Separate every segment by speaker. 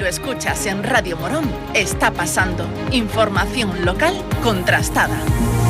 Speaker 1: lo escuchas en Radio Morón, está pasando. Información local contrastada.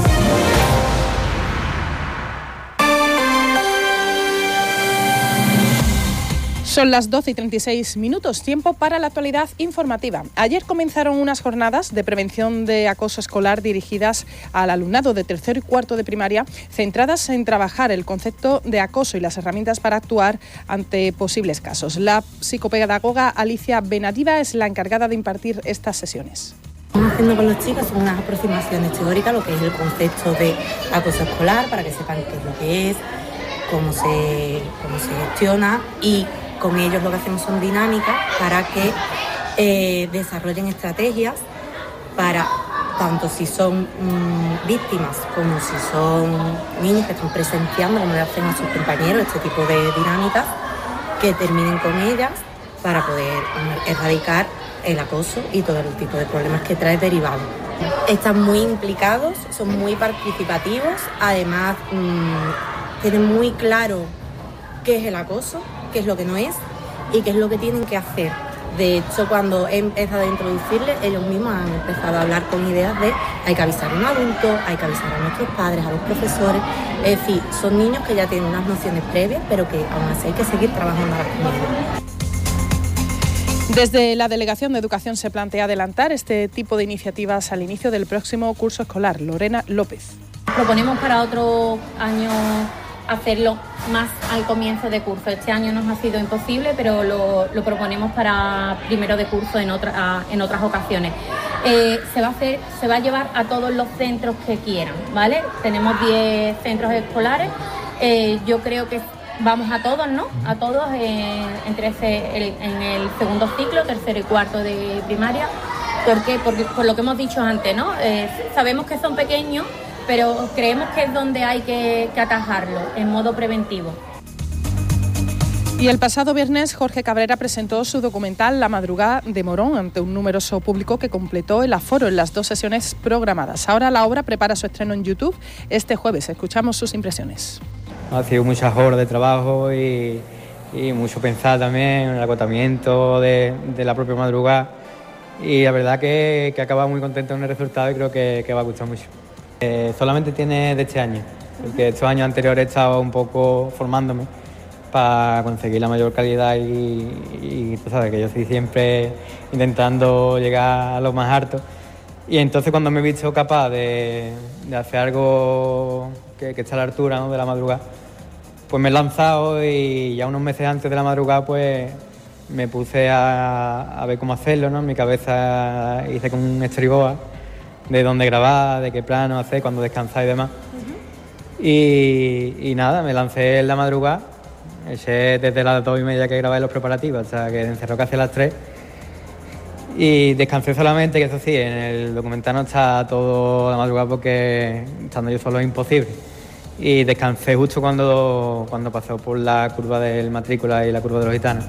Speaker 2: Son las 12:36, tiempo para la actualidad informativa. Ayer comenzaron unas jornadas de prevención de acoso escolar dirigidas al alumnado de tercero y cuarto de primaria, centradas en trabajar el concepto de acoso y las herramientas para actuar ante posibles casos. La psicopedagoga Alicia Benadiva es la encargada de impartir estas sesiones.
Speaker 3: Estamos haciendo con los chicos son unas aproximaciones teóricas, lo que es el concepto de acoso escolar, para que sepan qué es lo que es, cómo se gestiona, y con ellos lo que hacemos son dinámicas para que desarrollen estrategias para, tanto si son víctimas como si son niños que están presenciando, como le hacen a sus compañeros, este tipo de dinámicas, que terminen con ellas para poder erradicar el acoso y todo el tipo de problemas que trae derivado. Están muy implicados, son muy participativos, además tienen muy claro qué es el acoso, qué es lo que no es y qué es lo que tienen que hacer. De hecho, cuando he empezado a introducirles, ellos mismos han empezado a hablar con ideas de hay que avisar a un adulto, hay que avisar a nuestros padres, a los profesores. Es decir, son niños que ya tienen unas nociones previas, pero que aún así hay que seguir trabajando con ellos.
Speaker 2: Desde la Delegación de Educación se plantea adelantar este tipo de iniciativas al inicio del próximo curso escolar. Lorena López.
Speaker 4: Proponemos para otro año hacerlo más al comienzo de curso. Este año nos ha sido imposible, pero lo proponemos para primero de curso en otras ocasiones. Se va a llevar a todos los centros que quieran, ¿vale? Tenemos 10 centros escolares. Yo creo que vamos a todos, ¿no? A todos en el segundo ciclo, tercero y cuarto de primaria. ¿Por qué? Porque por lo que hemos dicho antes, ¿no? Sabemos que son pequeños, pero creemos que es donde hay que atajarlo, en modo preventivo.
Speaker 2: Y el pasado viernes Jorge Cabrera presentó su documental La madrugada de Morón ante un numeroso público que completó el aforo en las 2 sesiones programadas. Ahora la obra prepara su estreno en YouTube este jueves. Escuchamos sus impresiones.
Speaker 5: Ha sido muchas horas de trabajo y mucho pensar también, el agotamiento de la propia madrugada, y la verdad que he acabado muy contento con el resultado y creo que va a gustar mucho. Solamente tiene de este año, porque estos años anteriores he estado un poco formándome para conseguir la mayor calidad y tú sabes que yo estoy siempre intentando llegar a lo más alto, y entonces cuando me he visto capaz de hacer algo que está a la altura, ¿no?, de la madrugada, pues me he lanzado, y ya unos meses antes de la madrugada pues me puse a ver cómo hacerlo, ¿no? En mi cabeza hice con un storyboard de dónde grabar, de qué plano hacer, cuándo descansar y demás. Y nada, me lancé en la madrugada, eché desde las 2:30 que grabé los preparativos hasta que encerró casi las 3, y descansé solamente, que eso sí, en el documental no está todo la madrugada porque estando yo solo es imposible, y descansé justo cuando pasó por la curva del matrícula y la curva de los gitanos.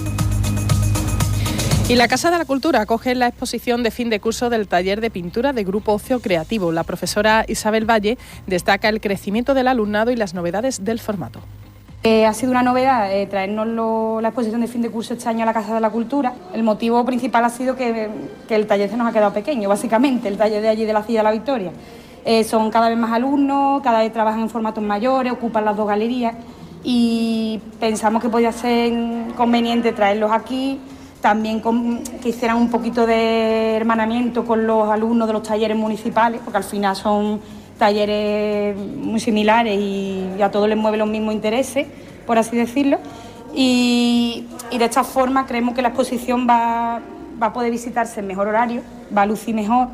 Speaker 2: Y la Casa de la Cultura acoge la exposición de fin de curso del taller de pintura de Grupo Ocio Creativo. La profesora Isabel Valle destaca el crecimiento del alumnado y las novedades del formato.
Speaker 6: Ha sido una novedad traernos la exposición de fin de curso este año a la Casa de la Cultura. El motivo principal ha sido que el taller se nos ha quedado pequeño, básicamente, el taller de allí de la Silla de la Victoria. Son cada vez más alumnos, cada vez trabajan en formatos mayores, ocupan las 2 galerías, y pensamos que podía ser conveniente traerlos aquí, también que hicieran un poquito de hermanamiento con los alumnos de los talleres municipales, porque al final son talleres muy similares y a todos les mueven los mismos intereses, por así decirlo, y de esta forma creemos que la exposición va a poder visitarse en mejor horario, va a lucir mejor.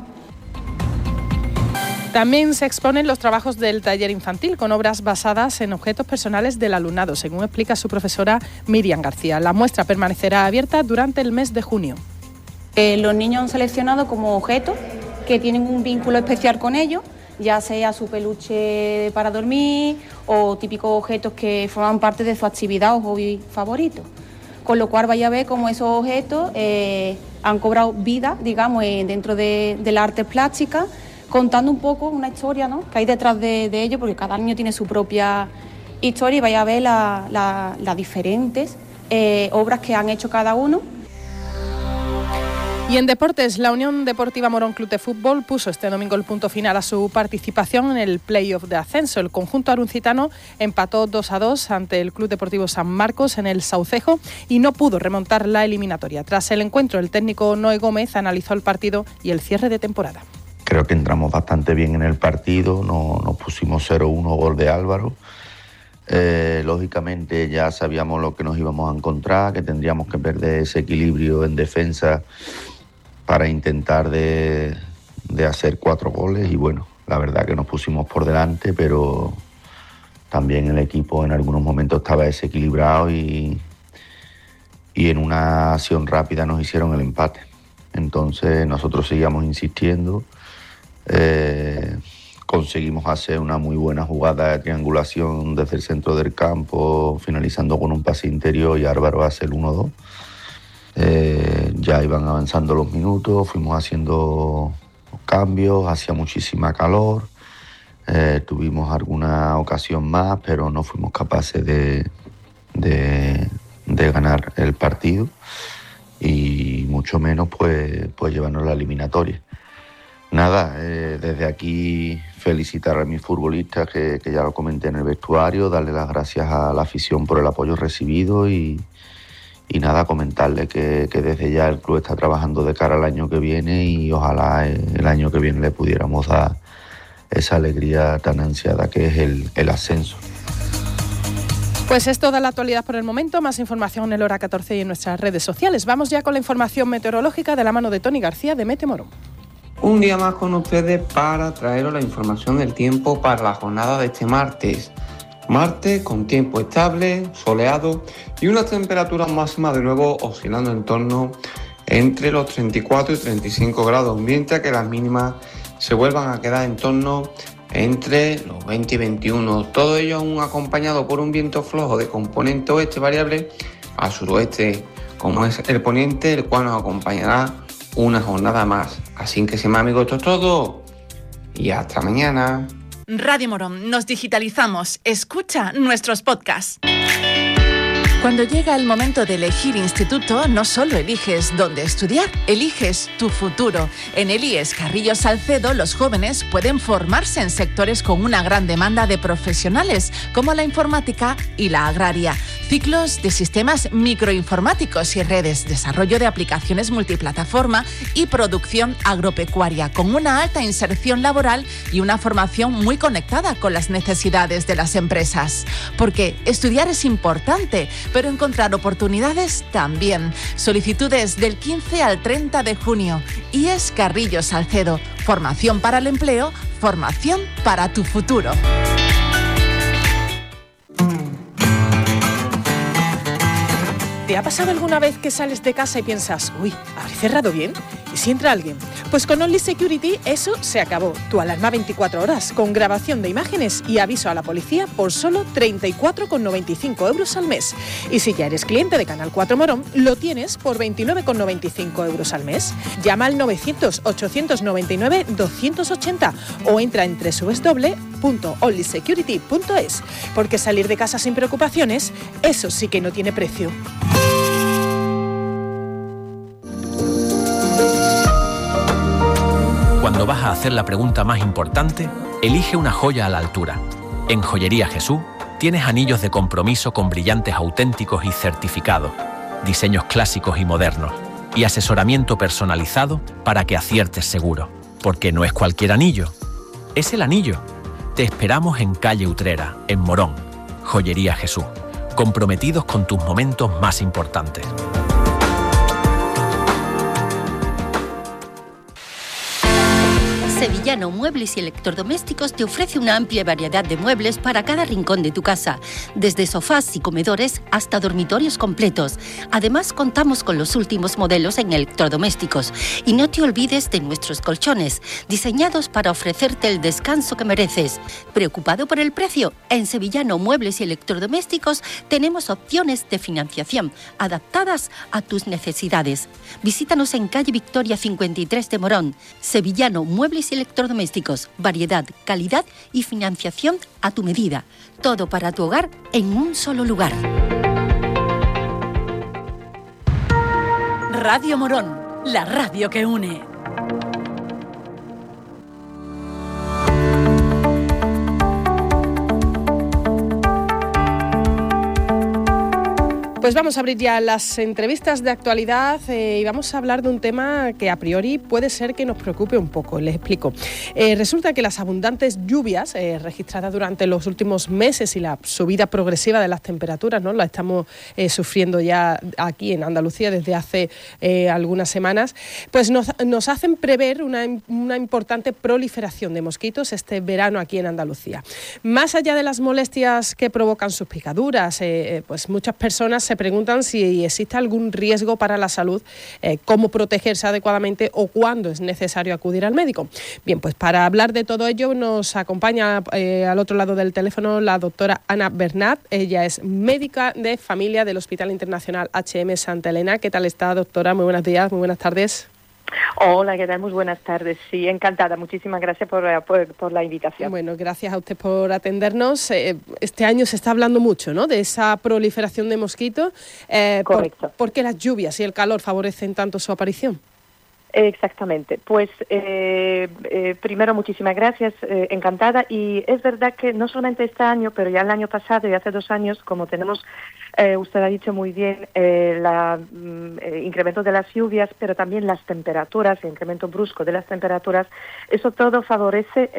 Speaker 2: También se exponen los trabajos del taller infantil con obras basadas en objetos personales del alumnado, según explica su profesora Miriam García. La muestra permanecerá abierta durante el mes de junio.
Speaker 7: Los niños han seleccionado como objetos que tienen un vínculo especial con ellos, ya sea su peluche para dormir o típicos objetos que forman parte de su actividad o hobby favorito. Con lo cual vaya a ver cómo esos objetos han cobrado vida, digamos, dentro de las artes plásticas, contando un poco una historia, ¿no?, que hay detrás de ello, porque cada niño tiene su propia historia, y vaya a ver las diferentes obras que han hecho cada uno.
Speaker 2: Y en deportes, la Unión Deportiva Morón Club de Fútbol puso este domingo el punto final a su participación en el play-off de ascenso. El conjunto aruncitano empató 2-2 ante el Club Deportivo San Marcos en el Saucejo y no pudo remontar la eliminatoria. Tras el encuentro, el técnico Noé Gómez analizó el partido y el cierre de temporada.
Speaker 8: Creo que entramos bastante bien en el partido, nos pusimos 0-1 gol de Álvaro. Lógicamente ya sabíamos lo que nos íbamos a encontrar, que tendríamos que perder ese equilibrio en defensa para intentar de hacer 4 goles y bueno, la verdad que nos pusimos por delante, pero también el equipo en algunos momentos estaba desequilibrado y en una acción rápida nos hicieron el empate. Entonces nosotros seguíamos insistiendo, conseguimos hacer una muy buena jugada de triangulación desde el centro del campo, finalizando con un pase interior y Álvaro hace el 1-2. Ya iban avanzando los minutos, fuimos haciendo cambios, hacía muchísima calor, tuvimos alguna ocasión más, pero no fuimos capaces de ganar el partido y mucho menos pues llevarnos la eliminatoria. Nada, desde aquí felicitar a mis futbolistas, que ya lo comenté en el vestuario, darle las gracias a la afición por el apoyo recibido y nada, comentarle que desde ya el club está trabajando de cara al año que viene y ojalá el año que viene le pudiéramos dar esa alegría tan ansiada que es el ascenso.
Speaker 2: Pues es toda la actualidad por el momento, más información en el Hora 14 y en nuestras redes sociales. Vamos ya con la información meteorológica de la mano de Tony García de Mete Morón.
Speaker 9: Un día más con ustedes para traeros la información del tiempo para la jornada de este martes. Martes con tiempo estable, soleado y unas temperaturas máximas de nuevo oscilando en torno entre los 34 y 35 grados, mientras que las mínimas se vuelvan a quedar en torno entre los 20 y 21. Todo ello aún acompañado por un viento flojo de componente oeste variable al suroeste, como es el poniente, el cual nos acompañará una jornada más. Así que, sin más amigos, esto es todo y hasta mañana.
Speaker 1: Radio Morón, nos digitalizamos. Escucha nuestros podcasts. Cuando llega el momento de elegir instituto, no solo eliges dónde estudiar, eliges tu futuro. En el IES Carrillo Salcedo, los jóvenes pueden formarse en sectores con una gran demanda de profesionales, como la informática y la agraria. Ciclos de sistemas microinformáticos y redes, desarrollo de aplicaciones multiplataforma y producción agropecuaria, con una alta inserción laboral y una formación muy conectada con las necesidades de las empresas. Porque estudiar es importante, pero encontrar oportunidades también. Solicitudes del 15 al 30 de junio. IES Carrillo Salcedo. Formación para el empleo, formación para tu futuro.
Speaker 2: ¿Te ha pasado alguna vez que sales de casa y piensas, uy, ¿habré cerrado bien? ¿Y si entra alguien? Pues con Only Security eso se acabó. Tu alarma 24 horas, con grabación de imágenes y aviso a la policía por solo 34,95 € al mes. Y si ya eres cliente de Canal 4 Morón, lo tienes por 29,95 € al mes. Llama al 900-899-280 o entra en www.onlysecurity.es, porque salir de casa sin preocupaciones, eso sí que no tiene precio.
Speaker 10: Cuando vas a hacer la pregunta más importante, elige una joya a la altura. En Joyería Jesús tienes anillos de compromiso con brillantes auténticos y certificados, diseños clásicos y modernos, y asesoramiento personalizado para que aciertes seguro. Porque no es cualquier anillo, es el anillo. Te esperamos en calle Utrera, en Morón. Joyería Jesús, comprometidos con tus momentos más importantes.
Speaker 11: Sevillano Muebles y Electrodomésticos te ofrece una amplia variedad de muebles para cada rincón de tu casa, desde sofás y comedores hasta dormitorios completos. Además, contamos con los últimos modelos en electrodomésticos. Y no te olvides de nuestros colchones, diseñados para ofrecerte el descanso que mereces. ¿Preocupado por el precio? En Sevillano Muebles y Electrodomésticos tenemos opciones de financiación adaptadas a tus necesidades. Visítanos en calle Victoria 53 de Morón. Sevillano Muebles y Electrodomésticos, variedad, calidad y financiación a tu medida. Todo para tu hogar en un solo lugar.
Speaker 1: Radio Morón,
Speaker 11: la radio que une.
Speaker 2: Pues vamos a abrir ya las entrevistas de actualidad y vamos a hablar de un tema que a priori puede ser que nos preocupe un poco. Les explico. Resulta que las abundantes lluvias registradas durante los últimos meses y la subida progresiva de las temperaturas, ¿no? La estamos sufriendo ya aquí en Andalucía desde hace algunas semanas, pues nos hacen prever una importante proliferación de mosquitos este verano aquí en Andalucía. Más allá de las molestias que provocan sus picaduras, pues muchas personas se preguntan si existe algún riesgo para la salud, cómo protegerse adecuadamente o cuándo es necesario acudir al médico. Bien, pues para hablar de todo ello nos acompaña al otro lado del teléfono la doctora Ana Bernat. Ella es médica de familia del Hospital Internacional HM Santa Elena. ¿Qué tal está, doctora? Muy buenos días, muy buenas tardes.
Speaker 12: Hola, ¿qué tal? Muy buenas tardes. Sí, encantada. Muchísimas gracias por la invitación.
Speaker 2: Bueno, gracias a usted por atendernos. Este año se está hablando mucho, ¿no?, de esa proliferación de mosquitos.
Speaker 12: Correcto.
Speaker 2: ¿Por qué las lluvias y el calor favorecen tanto su aparición?
Speaker 12: Exactamente. Pues primero muchísimas gracias, encantada. Y es verdad que no solamente este año, pero ya el año pasado y hace 2 años, como tenemos, usted ha dicho muy bien, incremento de las lluvias, pero también las temperaturas, el incremento brusco de las temperaturas, eso todo favorece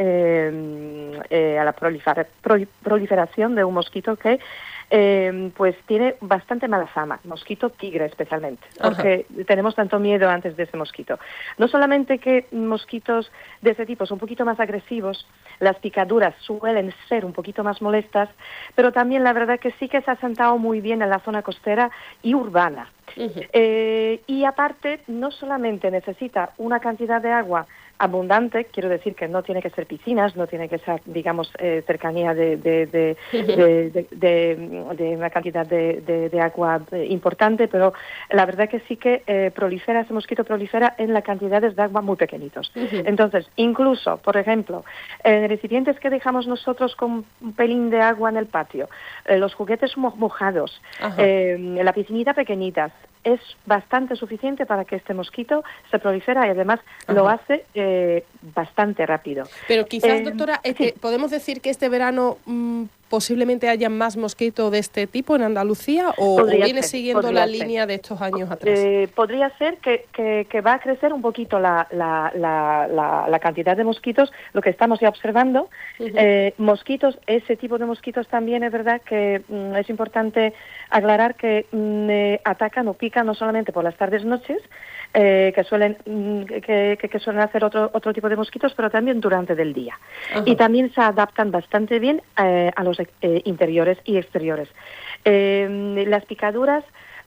Speaker 12: a la proliferación de un mosquito que pues tiene bastante mala fama, mosquito tigre especialmente, porque tenemos tanto miedo antes de ese mosquito. No solamente que mosquitos de ese tipo son un poquito más agresivos, las picaduras suelen ser un poquito más molestas, pero también la verdad que sí que se ha sentado muy bien en la zona costera y urbana. Y aparte, no solamente necesita una cantidad de agua abundante, quiero decir que no tiene que ser piscinas, no tiene que ser, digamos, cercanía de una cantidad de agua importante, pero la verdad que sí que ese mosquito prolifera en las cantidades de agua muy pequeñitos. Entonces, incluso, por ejemplo, recipientes que dejamos nosotros con un pelín de agua en el patio, los juguetes mojados, la piscinita pequeñitas, es bastante suficiente para que este mosquito se prolifera y además lo hace bastante rápido.
Speaker 2: Pero quizás, doctora, sí, podemos decir que este verano posiblemente haya más mosquitos de este tipo en Andalucía o viene siguiendo la línea de estos años atrás.
Speaker 12: Podría ser que va a crecer un poquito la cantidad de mosquitos, lo que estamos ya observando. Mosquitos, ese tipo de mosquitos también es verdad que es importante aclarar que atacan o pican no solamente por las tardes noches, que suelen hacer otro tipo de mosquitos, pero también durante el día. Y también se adaptan bastante bien a los interiores y exteriores. Las picaduras,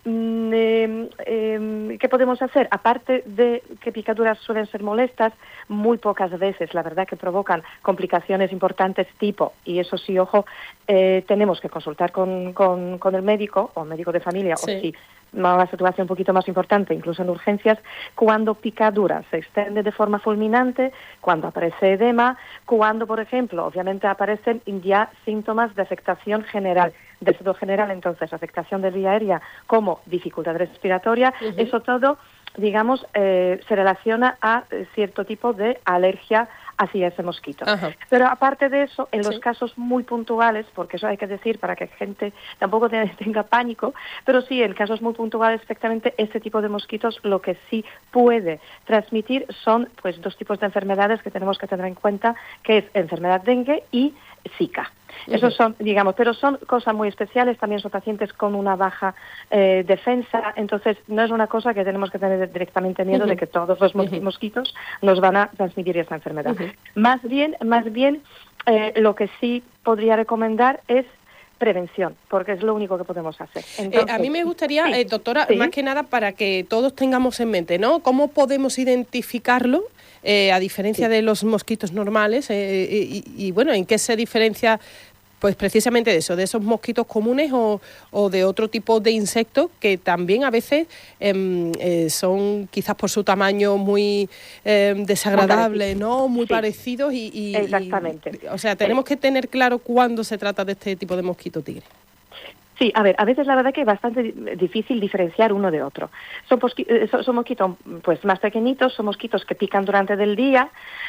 Speaker 12: ¿qué podemos hacer? Aparte de que picaduras suelen ser molestas, muy pocas veces, la verdad, que provocan complicaciones importantes tipo, y eso sí, ojo, tenemos que consultar con el médico o médico de familia, o si una situación un poquito más importante, incluso en urgencias, cuando picaduras se extiende de forma fulminante, cuando aparece edema, cuando, por ejemplo, obviamente aparecen ya síntomas de afectación general, entonces afectación de vía aérea como dificultad respiratoria, eso todo, digamos, se relaciona a cierto tipo de alergia hacia ese mosquito. Pero aparte de eso, en los casos muy puntuales, porque eso hay que decir para que gente tampoco tenga pánico, pero sí, en casos muy puntuales, efectivamente, este tipo de mosquitos lo que sí puede transmitir son pues 2 tipos de enfermedades que tenemos que tener en cuenta, que es enfermedad dengue y Zika. Esos son, digamos, pero son cosas muy especiales, también son pacientes con una baja defensa, entonces no es una cosa que tenemos que tener directamente miedo de que todos los mosquitos nos van a transmitir esta enfermedad. Más bien, lo que sí podría recomendar es prevención, porque es lo único que podemos hacer. Entonces,
Speaker 2: a mí me gustaría, doctora, más que nada para que todos tengamos en mente, ¿no?, cómo podemos identificarlo, a diferencia de los mosquitos normales, y bueno, ¿en qué se diferencia pues precisamente de eso, de esos mosquitos comunes o de otro tipo de insectos que también a veces son quizás por su tamaño muy desagradables, ¿no?, muy parecidos y
Speaker 12: exactamente.
Speaker 2: O sea, tenemos que tener claro cuándo se trata de este tipo de mosquito tigre.
Speaker 12: Sí, a ver, a veces la verdad que es bastante difícil diferenciar uno de otro. Son mosquitos pues más pequeñitos, son mosquitos que pican durante el día.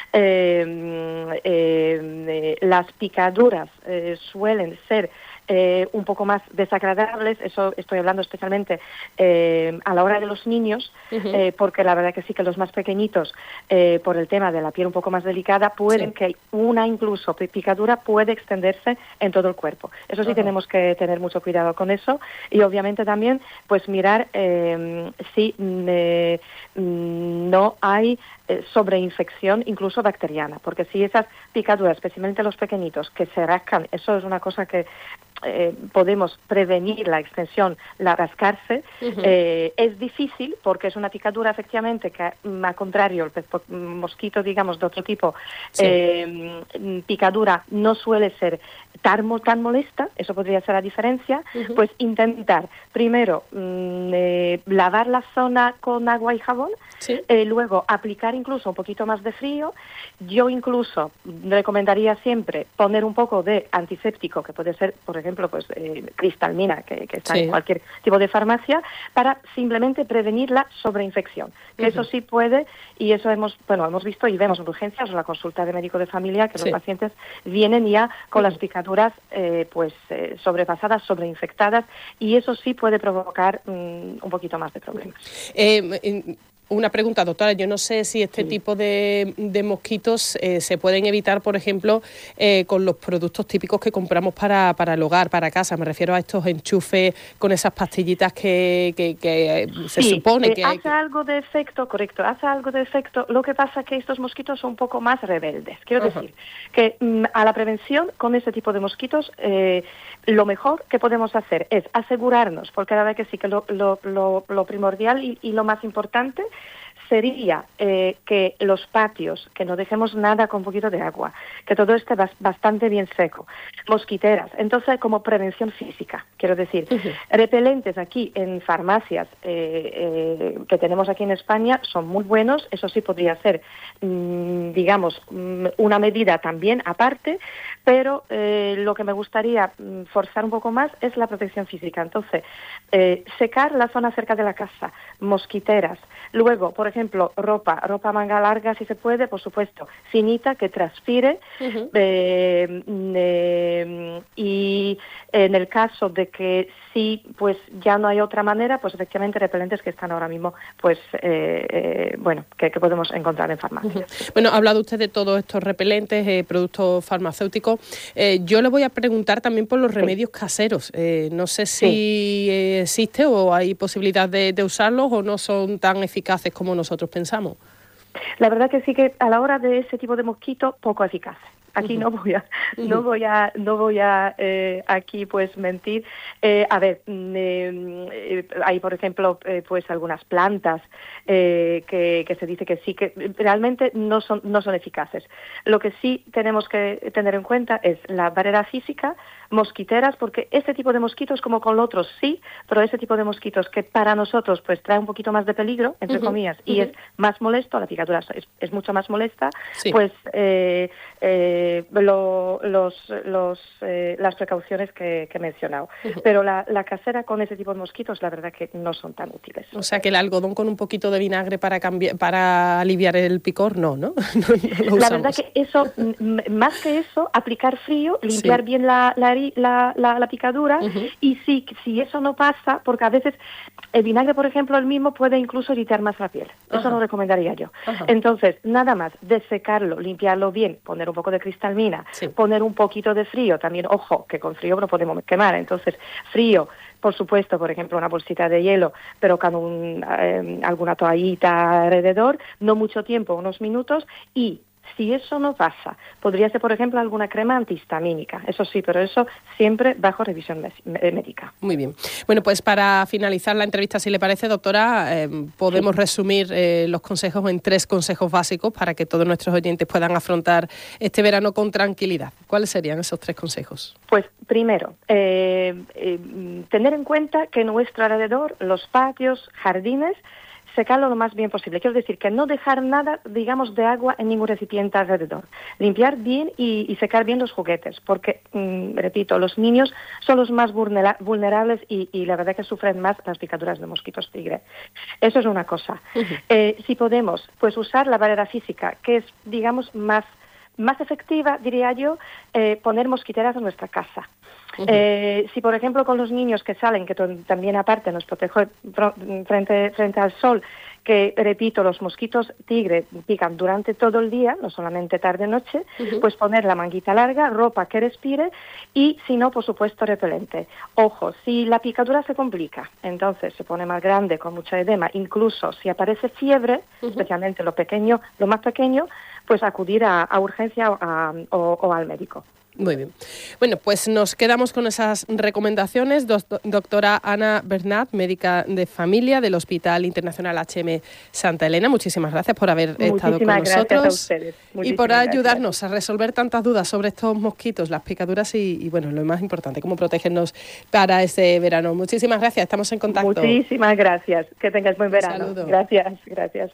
Speaker 12: Las picaduras suelen ser un poco más desagradables, eso estoy hablando especialmente a la hora de los niños, porque la verdad que sí que los más pequeñitos, por el tema de la piel un poco más delicada, pueden que una incluso picadura puede extenderse en todo el cuerpo. Eso sí tenemos que tener mucho cuidado con eso y obviamente también pues mirar si no hay sobreinfección incluso bacteriana, porque si esas picaduras, especialmente los pequeñitos, que se rascan, eso es una cosa que podemos prevenir la extensión, la rascarse. Es difícil porque es una picadura efectivamente que, al contrario, el mosquito, digamos, de otro tipo, picadura no suele ser tan molesta, eso podría ser la diferencia. Pues intentar primero lavar la zona con agua y jabón, luego aplicar incluso un poquito más de frío. Yo incluso recomendaría siempre poner un poco de antiséptico, que puede ser, por ejemplo, pues cristalmina, que está en cualquier tipo de farmacia, para simplemente prevenir la sobreinfección. Que eso sí puede, y eso hemos visto y vemos en urgencias o en la consulta de médico de familia, que los pacientes vienen ya con las picaduras sobrepasadas, sobreinfectadas, y eso sí puede provocar un poquito más de problemas.
Speaker 2: Una pregunta, doctora. Yo no sé si este tipo de mosquitos se pueden evitar, por ejemplo, con los productos típicos que compramos para el hogar, para casa. Me refiero a estos enchufes con esas pastillitas que se supone que
Speaker 12: hace algo de efecto, correcto, hace algo de efecto. Lo que pasa es que estos mosquitos son un poco más rebeldes. Quiero decir que a la prevención con este tipo de mosquitos lo mejor que podemos hacer es asegurarnos, porque la verdad que sí que lo primordial y lo más importante sería que los patios, que no dejemos nada con un poquito de agua, que todo esté bastante bien seco, mosquiteras. Entonces, como prevención física, quiero decir, repelentes aquí en farmacias que tenemos aquí en España son muy buenos. Eso sí podría ser, digamos, una medida también aparte, pero lo que me gustaría forzar un poco más es la protección física. Entonces, secar la zona cerca de la casa, mosquiteras. Luego, por ejemplo, ropa manga larga, si se puede, por supuesto, finita, que transpire. Y en el caso de que sí, pues ya no hay otra manera, pues efectivamente repelentes que están ahora mismo, pues que podemos encontrar en farmacias.
Speaker 2: Bueno, ha hablado usted de todos estos repelentes, productos farmacéuticos. Yo le voy a preguntar también por los remedios caseros. No sé si existe o hay posibilidad de usarlos o no son tan eficaces como nosotros pensamos.
Speaker 12: La verdad que sí que a la hora de ese tipo de mosquito, poco eficaces. Aquí no voy a aquí pues mentir. Hay por ejemplo pues algunas plantas que se dice que sí que realmente no son eficaces. Lo que sí tenemos que tener en cuenta es la barrera física, mosquiteras, porque este tipo de mosquitos, como con los otros sí, pero ese tipo de mosquitos que para nosotros pues trae un poquito más de peligro, entre comillas, y es más molesto, la picadura es mucho más molesta, pues las precauciones que he mencionado. Pero la casera con ese tipo de mosquitos, la verdad que no son tan útiles.
Speaker 2: O sea que el algodón con un poquito de vinagre para aliviar el picor, no lo usamos.
Speaker 12: La verdad que eso, más que eso, aplicar frío, limpiar bien la picadura, y si eso no pasa, porque a veces el vinagre, por ejemplo, el mismo puede incluso irritar más la piel. Eso lo recomendaría yo. Entonces, nada más, desecarlo, limpiarlo bien, poner un poco de cristalmina, poner un poquito de frío, también, ojo, que con frío no podemos quemar, entonces, frío, por supuesto, por ejemplo, una bolsita de hielo, pero con alguna toallita alrededor, no mucho tiempo, unos minutos, y si eso no pasa, podría ser, por ejemplo, alguna crema antihistamínica. Eso sí, pero eso siempre bajo revisión médica.
Speaker 2: Muy bien. Bueno, pues para finalizar la entrevista, si le parece, doctora, podemos resumir los consejos en 3 consejos básicos para que todos nuestros oyentes puedan afrontar este verano con tranquilidad. ¿Cuáles serían esos 3 consejos?
Speaker 12: Pues primero, tener en cuenta que nuestro alrededor, los patios, jardines, secarlo lo más bien posible. Quiero decir que no dejar nada, digamos, de agua en ningún recipiente alrededor. Limpiar bien y secar bien los juguetes, porque, repito, los niños son los más vulnerables y la verdad que sufren más las picaduras de mosquitos tigre. Eso es una cosa. Si podemos, pues usar la barrera física, que es, digamos, más efectiva, diría yo, poner mosquiteras en nuestra casa. Si, por ejemplo, con los niños que salen, que también aparte nos protege frente al sol, que, repito, los mosquitos tigre pican durante todo el día, no solamente tarde-noche, pues poner la manguita larga, ropa que respire y, si no, por supuesto, repelente. Ojo, si la picadura se complica, entonces se pone más grande, con mucha edema, incluso si aparece fiebre, especialmente lo más pequeño, pues acudir a urgencia o al médico.
Speaker 2: Muy bien. Bueno, pues nos quedamos con esas recomendaciones. Doctora Ana Bernat, médica de familia del Hospital Internacional HM Santa Elena, muchísimas gracias por haber estado con nosotros.
Speaker 12: Gracias a ustedes.
Speaker 2: Y por ayudarnos a resolver tantas dudas sobre estos mosquitos, las picaduras y bueno, lo más importante, cómo protegernos para este verano. Muchísimas gracias, estamos en contacto.
Speaker 12: Muchísimas gracias. Que tengas buen verano.
Speaker 2: Saludo.
Speaker 12: Gracias.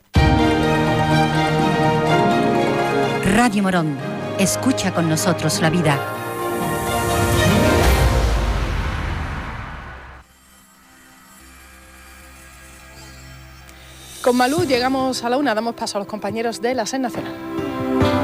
Speaker 11: Radio Morón. Escucha con nosotros la vida.
Speaker 2: Con Malú llegamos a la 1, damos paso a los compañeros de la SER Nacional.